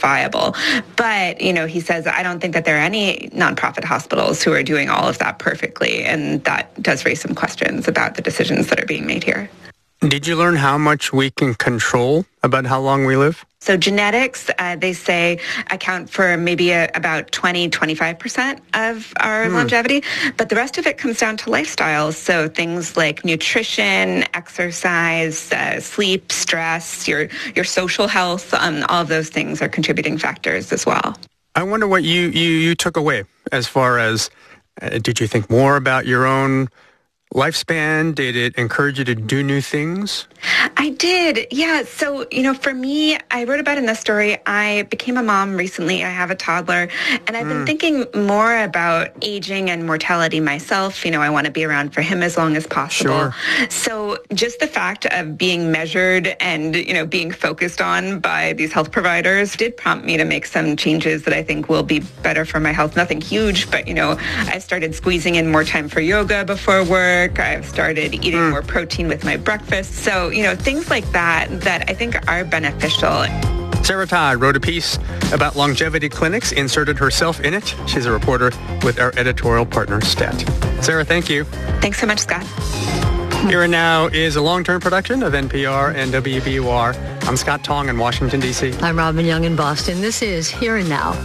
But, you know, he says, I don't think that there are any nonprofit hospitals who are doing all of that perfectly. And that does raise some questions about the decisions that are being made here. Did you learn how much we can control about how long we live? So genetics, uh, they say, account for maybe a, about twenty, twenty-five percent of our mm. longevity. But the rest of it comes down to lifestyles. So things like nutrition, exercise, uh, sleep, stress, your your social health, um, all of those things are contributing factors as well. I wonder what you, you, you took away as far as, uh, did you think more about your own lifespan? Did it encourage you to do new things? I did. Yeah. So, you know, for me, I wrote about in the story, I became a mom recently. I have a toddler, and I've mm. been thinking more about aging and mortality myself. You know, I want to be around for him as long as possible. Sure. So just the fact of being measured and, you know, being focused on by these health providers did prompt me to make some changes that I think will be better for my health. Nothing huge, but, you know, I started squeezing in more time for yoga before work. I've started eating mm. more protein with my breakfast. So, you know, things like that that I think are beneficial. Sarah Todd wrote a piece about longevity clinics, inserted herself in it. She's a reporter with our editorial partner, Stat. Sarah, thank you. Thanks so much, Scott. Here and Now is a long-term production of N P R and W B U R. I'm Scott Tong in Washington, D C. I'm Robin Young in Boston. This is Here and Now.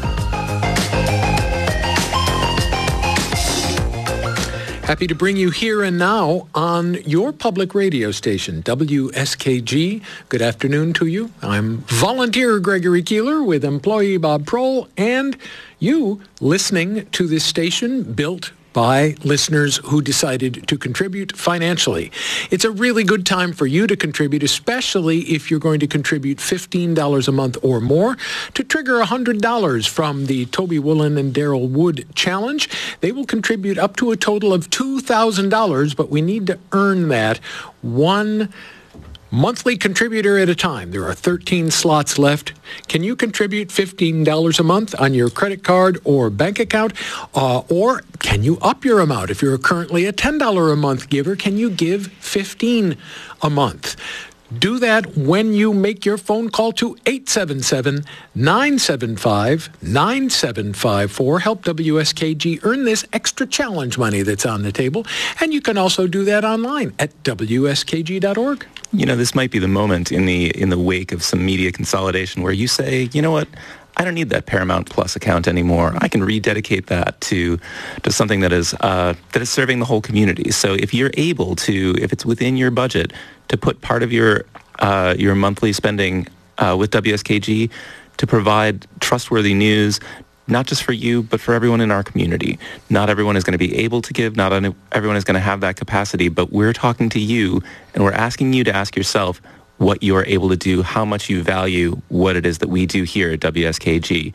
Happy to bring you Here and Now on your public radio station, W S K G. Good afternoon to you. I'm volunteer Gregory Keeler with employee Bob Prohl, and you listening to this station built by listeners who decided to contribute financially. It's a really good time for you to contribute, especially if you're going to contribute fifteen dollars a month or more to trigger one hundred dollars from the Toby Woolen and Daryl Wood Challenge. They will contribute up to a total of two thousand dollars, but we need to earn that one monthly contributor at a time. There are thirteen slots left. Can you contribute fifteen dollars a month on your credit card or bank account? Uh, or can you up your amount? If you're currently a ten dollars a month giver, can you give fifteen dollars a month? Do that when you make your phone call to eight seven seven, nine seven five, nine seven five four. Help W S K G earn this extra challenge money that's on the table. And you can also do that online at W S K G dot org. You know, this might be the moment in the in the wake of some media consolidation where you say, you know what, I don't need that Paramount Plus account anymore. I can rededicate that to to something that is uh, that is serving the whole community. So if you're able to, if it's within your budget, to put part of your uh, your monthly spending uh, with W S K G to provide trustworthy news, not just for you, but for everyone in our community. Not everyone is going to be able to give. Not everyone is going to have that capacity. But we're talking to you, and we're asking you to ask yourself what you are able to do, how much you value what it is that we do here at W S K G.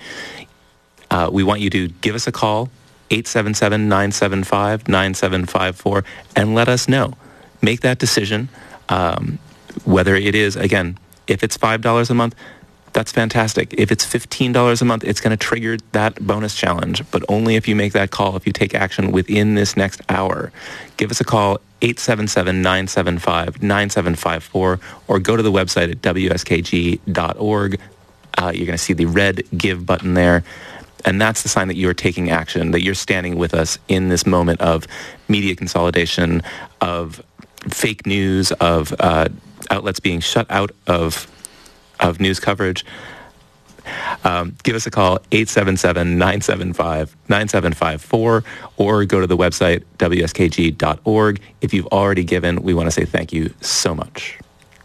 Uh, we want you to give us a call, eight seven seven, nine seven five, nine seven five four, and let us know. Make that decision, um, whether it is, again, if it's five dollars a month, that's fantastic. If it's fifteen dollars a month, it's going to trigger that bonus challenge, but only if you make that call, if you take action within this next hour. Give us a call, eight seven seven, nine seven five, nine seven five four, or go to the website at W S K G dot org. Uh, you're going to see the red Give button there, and that's the sign that you're taking action, that you're standing with us in this moment of media consolidation, of fake news, of uh, outlets being shut out of of news coverage. Um, give us a call, eight seven seven, nine seven five, nine seven five four, or go to the website, W S K G dot org. If you've already given, we want to say thank you so much.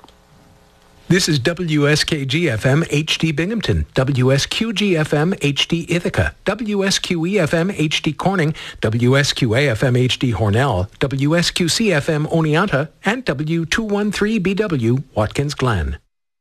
This is W S K G F M H D Binghamton, W S Q G F M H D Ithaca, W S Q E F M H D Corning, W S Q A F M H D Hornell, W S Q C F M Oneonta, and W two one three B W Watkins Glen.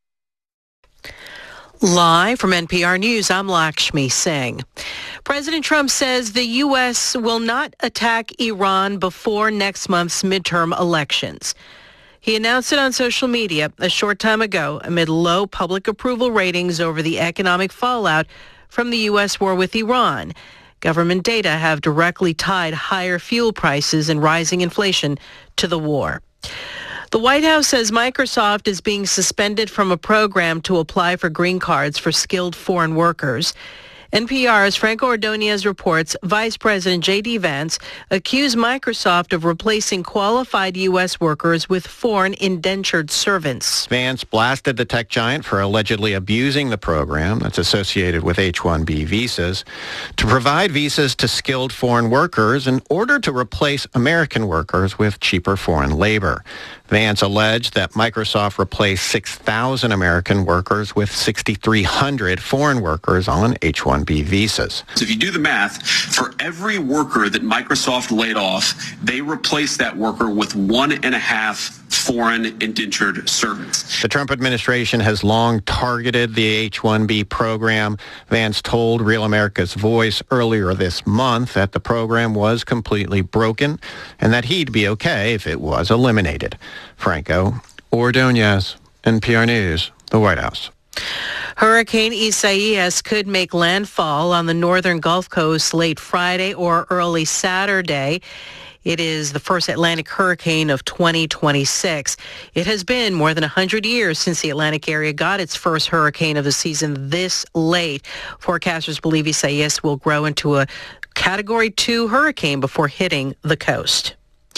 Live from N P R News, I'm Lakshmi Singh. President Trump says the U S will not attack Iran before next month's midterm elections. He announced it on social media a short time ago amid low public approval ratings over the economic fallout from the U S war with Iran. Government data have directly tied higher fuel prices and rising inflation to the war. The White House says Microsoft is being suspended from a program to apply for green cards for skilled foreign workers. N P R's Franco Ordonez reports Vice President J D Vance accused Microsoft of replacing qualified U S workers with foreign indentured servants. Vance blasted the tech giant for allegedly abusing the program that's associated with H one B visas to provide visas to skilled foreign workers in order to replace American workers with cheaper foreign labor. Vance alleged that Microsoft replaced six thousand American workers with six thousand three hundred foreign workers on H one one B visas. So if you do the math, for every worker that Microsoft laid off, they replaced that worker with one and a half foreign indentured servants. The Trump administration has long targeted the H one B program. Vance told Real America's Voice earlier this month that the program was completely broken and that he'd be okay if it was eliminated. Franco Ordonez, N P R News, the White House. Hurricane Isaias could make landfall on the northern Gulf Coast late Friday or early Saturday. It is the first Atlantic hurricane of twenty twenty-six. It has been more than one hundred years since the Atlantic area got its first hurricane of the season this late. Forecasters believe Isaias will grow into a Category two hurricane before hitting the coast.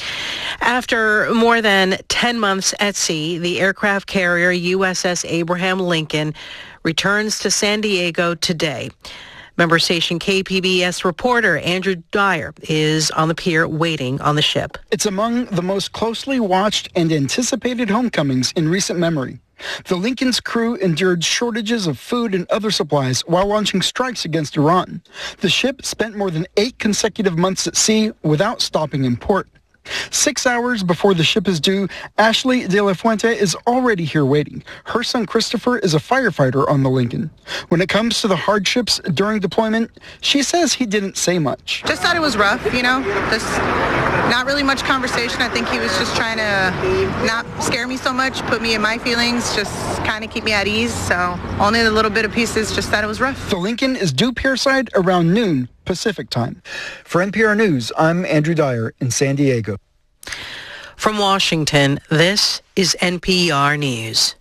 After more than ten months at sea, the aircraft carrier U S S Abraham Lincoln returns to San Diego today. Member station K P B S reporter Andrew Dyer is on the pier waiting on the ship. It's among the most closely watched and anticipated homecomings in recent memory. The Lincoln's crew endured shortages of food and other supplies while launching strikes against Iran. The ship spent more than eight consecutive months at sea without stopping in port. Six hours before the ship is due, Ashley De La Fuente is already here waiting. Her son Christopher is a firefighter on the Lincoln. When it comes to the hardships during deployment, she says he didn't say much. Just thought it was rough, you know, just not really much conversation. I think he was just trying to not scare me so much, put me in my feelings, just kind of keep me at ease. So only a little bit of pieces, just thought it was rough. The Lincoln is due pierside around noon Pacific time. For N P R News, I'm Andrew Dyer in San Diego. From Washington, this is N P R News.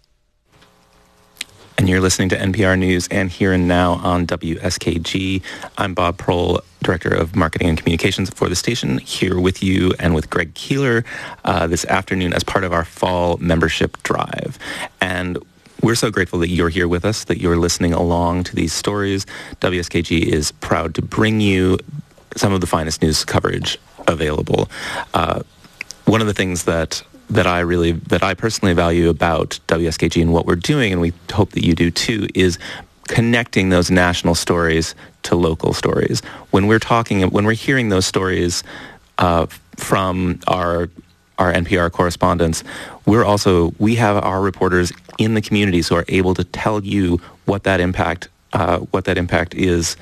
And you're listening to N P R News and Here and Now on W S K G. I'm Bob Prohl, Director of Marketing and Communications for the station, here with you and with Greg Keeler uh, this afternoon as part of our fall membership drive. And we're so grateful that you're here with us, that you're listening along to these stories. W S K G is proud to bring you some of the finest news coverage available. Uh, one of the things that that I really, that I personally value about W S K G and what we're doing, and we hope that you do too, is connecting those national stories to local stories. When we're talking, when we're hearing those stories uh, from our our N P R correspondents, we're also, we have our reporters in the communities who are able to tell you what that impact, uh, what that impact is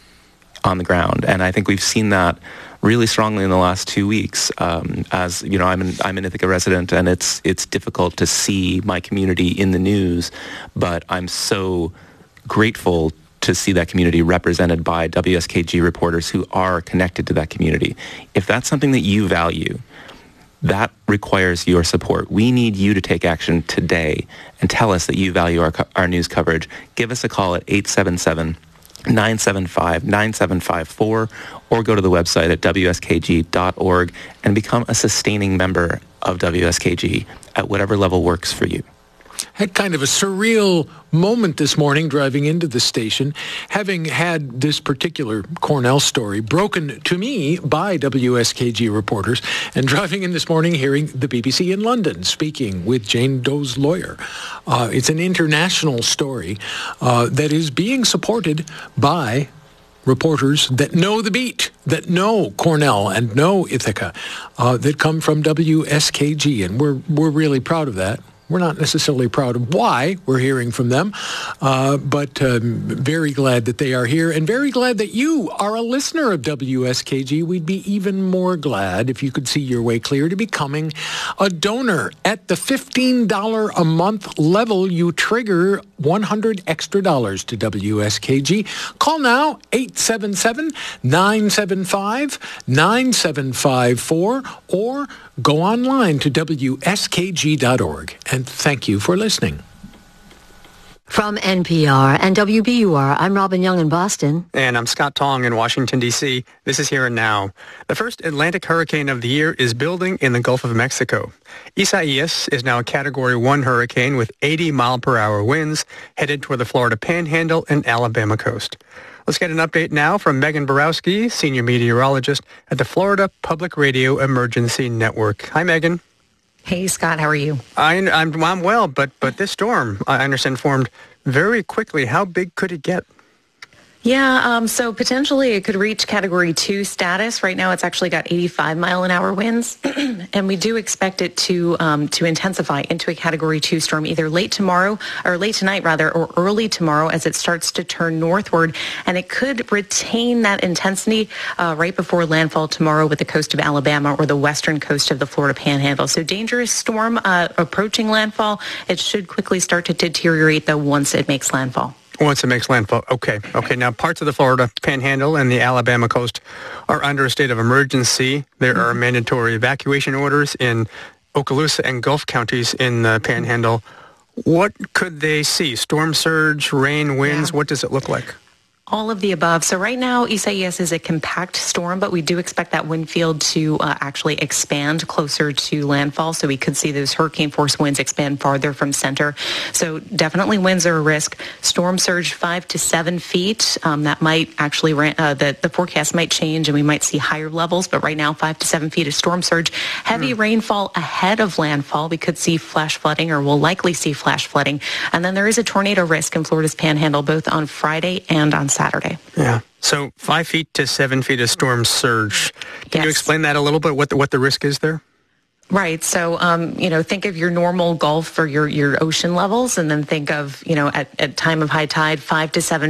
on the ground. And I think we've seen that really strongly in the last two weeks. Um, as you know, I'm an, I'm an Ithaca resident, and it's it's difficult to see my community in the news, but I'm so grateful to see that community represented by W S K G reporters who are connected to that community. If that's something that you value, that requires your support. We need you to take action today and tell us that you value our our news coverage. Give us a call at eight seven seven, nine seven five, nine seven five four or go to the website at W S K G dot org and become a sustaining member of W S K G at whatever level works for you. Had kind of a surreal moment this morning driving into the station, having had this particular Cornell story broken to me by W S K G reporters, and driving in this morning hearing the B B C in London speaking with Jane Doe's lawyer. Uh, it's an international story uh, that is being supported by reporters that know the beat, that know Cornell and know Ithaca, uh, that come from W S K G, and we're we're really proud of that. We're not necessarily proud of why we're hearing from them, uh, but um, very glad that they are here, and very glad that you are a listener of W S K G. We'd be even more glad if you could see your way clear to becoming a donor. At the fifteen dollars a month level, you trigger one hundred extra dollars to W S K G. Call now, eight seven seven, nine seven five, nine seven five four, or go online to W S K G dot org. And thank you for listening. From N P R and W B U R, I'm Robin Young in Boston. And I'm Scott Tong in Washington, D C. This is Here and Now. The first Atlantic hurricane of the year is building in the Gulf of Mexico. Isaias is now a Category one hurricane with eighty mile per hour winds headed toward the Florida Panhandle and Alabama coast. Let's get an update now from Megan Borowski, senior meteorologist at the Florida Public Radio Emergency Network. Hi, Megan. Hey, Scott. How are you? I, I'm, I'm well, but but this storm, I understand, formed very quickly. How big could it get? Yeah, um, so potentially it could reach Category two status. Right now it's actually got eighty-five mile an hour winds, and we do expect it to um, to intensify into a Category two storm either late tomorrow, or late tonight rather, or early tomorrow as it starts to turn northward, and it could retain that intensity uh, right before landfall tomorrow with the coast of Alabama or the western coast of the Florida Panhandle. So dangerous storm uh, approaching landfall. It should quickly start to deteriorate, though, once it makes landfall. Once it makes landfall. Okay. Okay. Now, parts of the Florida Panhandle and the Alabama coast are under a state of emergency. There are mandatory evacuation orders in Okaloosa and Gulf counties in the Panhandle. What could they see? Storm surge, rain, winds? Yeah. What does it look like? All of the above. So right now, Isaias is a compact storm, but we do expect that wind field to uh, actually expand closer to landfall. So we could see those hurricane force winds expand farther from center. So definitely winds are a risk. Storm surge five to seven feet. Um, that might actually, uh, the, the forecast might change and we might see higher levels. But right now, five to seven feet of storm surge. Heavy mm. rainfall ahead of landfall. We could see flash flooding, or we'll likely see flash flooding. And then there is a tornado risk in Florida's Panhandle, both on Friday and on Saturday. Yeah. So five feet to seven feet of storm surge. Can yes. you explain that a little bit, what the, what the risk is there? Right. So, um, you know, think of your normal Gulf or your, your ocean levels, and then think of, you know, at, at time of high tide, five to seven